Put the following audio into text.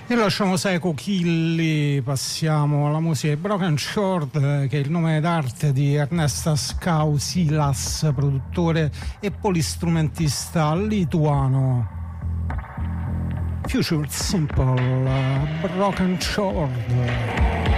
E lasciamo Psycho Killy, passiamo alla musica di Broken Sword, che è il nome d'arte di Ernestas Kausilas, produttore e polistrumentista lituano. Future Simple, Broken Sword.